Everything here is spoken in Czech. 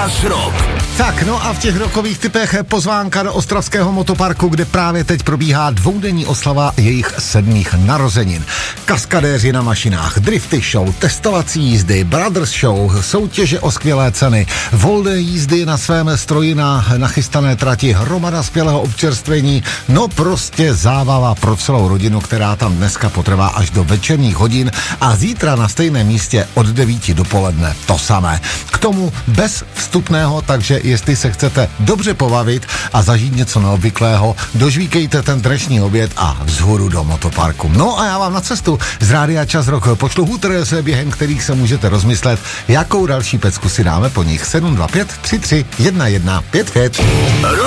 Čas rok. Tak, no a v těch rokových typech pozvánka do ostravského motoparku, kde právě teď probíhá dvoudenní oslava jejich 7. narozenin. Kaskadéři na mašinách, drifty show, testovací jízdy, brothers show, soutěže o skvělé ceny, volné jízdy na svém stroji na nachystané trati, hromada skvělého občerstvení, no prostě zábava pro celou rodinu, která tam dneska potrvá až do večerních hodin a zítra na stejném místě od 9 dopoledne to samé. K tomu bez vstupného, takže jestli se chcete dobře pobavit a zažít něco neobvyklého, dožvíkejte ten dnešní oběd a vzhůru do motoparku. No a já vám na cestu z Rádia Čas rok pošlu hůter, během kterých se můžete rozmyslet, jakou další pecku si dáme po nich. 725 33 11 55.